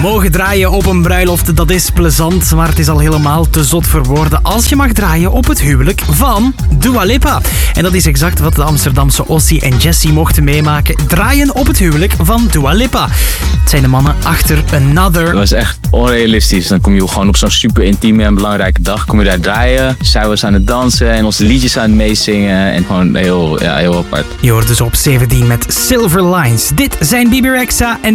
Mogen draaien op een bruiloft, dat is plezant, maar het is al helemaal te zot voor woorden als je mag draaien op het huwelijk van Dua Lipa. En dat is exact wat de Amsterdamse Ossie en Jessie mochten meemaken. Draaien op het huwelijk van Dua Lipa. Het zijn de mannen achter Another. Dat was echt onrealistisch. Dan kom je gewoon op zo'n super intieme en belangrijke dag. Kom je daar draaien. Zij was aan het dansen en onze liedjes aan het meezingen. En gewoon heel apart. Je hoort dus op 17 met Silver Lines. Dit zijn Bebe Rexha en